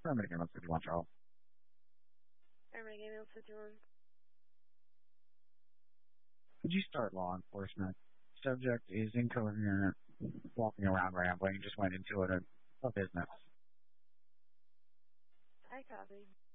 Affirmative, Game 51, Charles. Affirmative, Game 51. Could you start law enforcement? Subject is incoherent, walking around rambling, just went into a business. I copy.